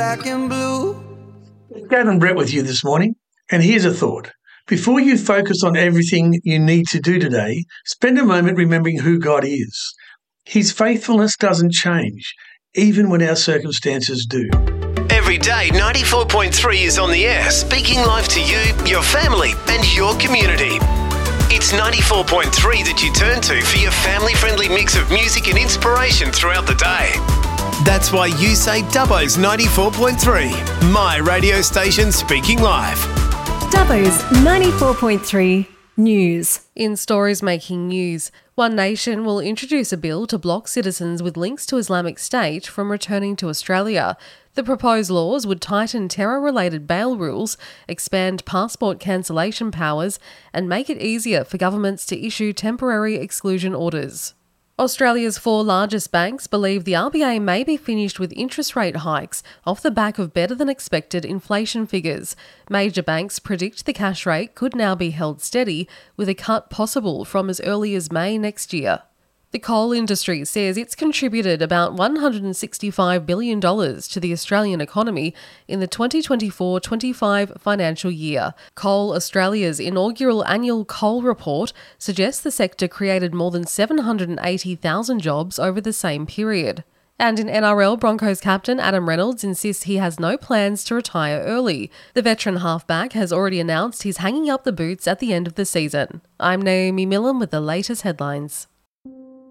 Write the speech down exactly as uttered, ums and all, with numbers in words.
Black and blue. Gavin Brett with you this morning, and here's a thought. Before you focus on everything you need to do today, spend a moment remembering who God is. His faithfulness doesn't change, even when our circumstances do. Every day, ninety-four point three is on the air, speaking life to you, your family and your community. It's ninety-four point three that you turn to for your family-friendly mix of music and inspiration throughout the day. That's why you say Dubbo's ninety-four point three, my radio station speaking live. Dubbo's ninety-four point three News. In stories making news, One Nation will introduce a bill to block citizens with links to Islamic State from returning to Australia. The proposed laws would tighten terror-related bail rules, expand passport cancellation powers, and make it easier for governments to issue temporary exclusion orders. Australia's four largest banks believe the R B A may be finished with interest rate hikes off the back of better-than-expected inflation figures. Major banks predict the cash rate could now be held steady, with a cut possible from as early as May next year. The coal industry says it's contributed about one hundred sixty-five billion dollars to the Australian economy in the twenty twenty-four twenty-five financial year. Coal Australia's inaugural annual coal report suggests the sector created more than seven hundred eighty thousand jobs over the same period. And in N R L, Broncos captain Adam Reynolds insists he has no plans to retire early. The veteran halfback has already announced he's hanging up the boots at the end of the season. I'm Naomi Millen with the latest headlines.